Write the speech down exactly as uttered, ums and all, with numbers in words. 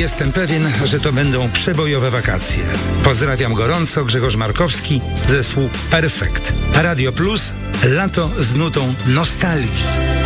Jestem pewien, że to będą przebojowe wakacje. Pozdrawiam gorąco, Grzegorz Markowski, zespół Perfekt. Radio Plus, lato z nutą nostalgii.